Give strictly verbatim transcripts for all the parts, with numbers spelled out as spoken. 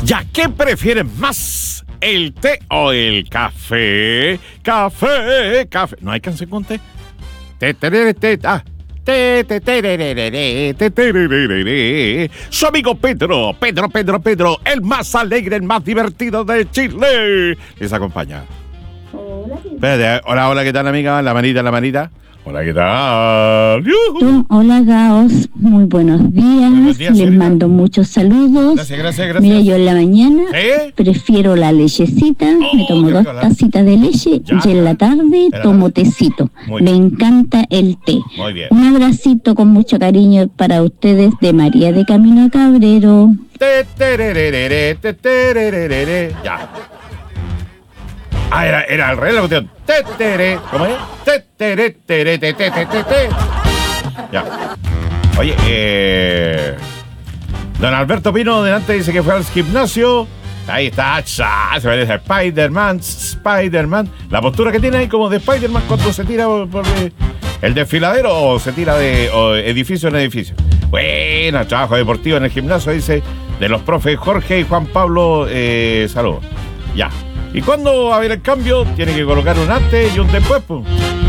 ¿Ya qué prefieren más? ¿El té o el café? Café, café. ¿No hay canción con té? Té, té, té, ah. Te, te, te, re, re, re, te, te, re, re, re, re. Su amigo Pedro, Pedro, Pedro, Pedro, el más alegre, el más divertido de Chile, les acompaña. Hola, Espérate, hola, hola, ¿qué tal, amiga? La manita, la manita. Hola, ¿qué tal? Tú, hola, Gaos. Muy buenos días. Buenos días, Les señorita. mando muchos saludos. Gracias, gracias, gracias. Mira, yo en la mañana ¿Sí? prefiero la lechecita. Oh, me tomo qué dos rico, la- tacitas de leche Ya. y en la tarde En la tomo tarde. tecito. Muy Me bien. encanta el té. Muy bien. Un abracito con mucho cariño para ustedes de María de Camino a Cabrero. Te, te, re, re, re, re, te, te, re, re, re, re. Ya. Ah, era, era al revés la cuestión. Te, te, re. ¿Cómo es? Te, te, re, te, re, te, te, te, te, te. Ya. Oye, eh... don Alberto Pino delante dice que fue al gimnasio. Ahí está, cha, se parece a Spider-Man, Spider-Man. La postura que tiene ahí como de Spider-Man cuando se tira por, por, eh, el desfiladero o se tira de o edificio en edificio. Bueno, trabajo deportivo en el gimnasio, dice, de los profes Jorge y Juan Pablo, eh, saludos. Ya. ¿Y cuándo va a haber el cambio? Tiene que colocar un antes y un después, pues.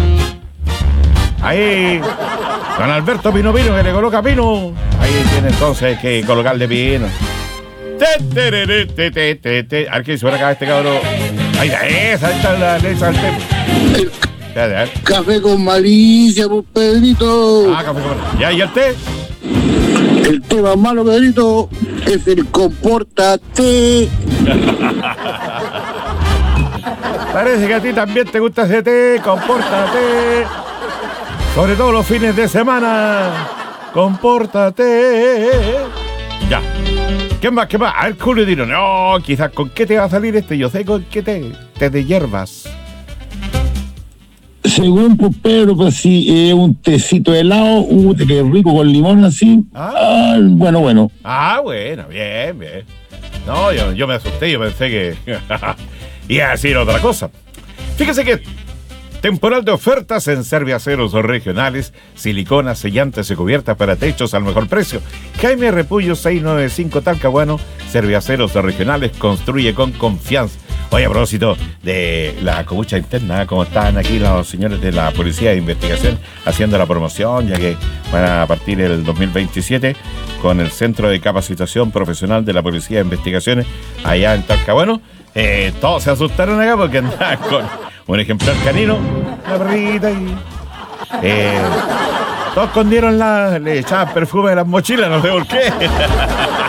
Ahí, don Alberto Pino Pino, que le coloca Pino. Ahí tiene entonces que colocarle Pino. Te, te, re, re, te, te, te, te. A ver qué suena acá este cabrón. Ahí está, esa, ahí está la leche al tema. Espérate, a ver. Café con malicia, pues, Pedrito. Ah, café con... ¿Ya? ¿Y el té? El tema malo, Pedrito, es el compórtate. Parece que a ti también te gusta ese té. Compórtate. Sobre todo los fines de semana. Compórtate. Ya. ¿Qué más? ¿Qué más? A ver, Julio Dino. No, quizás con qué te va a salir este. Yo sé con qué té. Té de hierbas. Según pues, Pedro, pues sí, es un tecito helado, uh, que es rico con limón así. Ah. Ah, bueno, bueno. Ah, bueno, bien, bien. No, yo, yo me asusté, yo pensé que iba a decir otra cosa. Fíjese que temporal de ofertas en Serviaceros Regionales, siliconas, sellantes y cubiertas para techos al mejor precio. Jaime Repullo seiscientos noventa y cinco Talcahuano, Serviaceros Regionales, construye con confianza. Oye, a propósito de la copucha interna, como están aquí los señores de la Policía de Investigación haciendo la promoción, ya que van a partir el dos mil veintisiete con el Centro de Capacitación Profesional de la Policía de Investigaciones allá en Talcahuano. Eh, todos se asustaron acá porque andaban con un ejemplar canino, una perrita y... Eh, todos escondieron la... le echaban perfume de las mochilas, no sé por qué.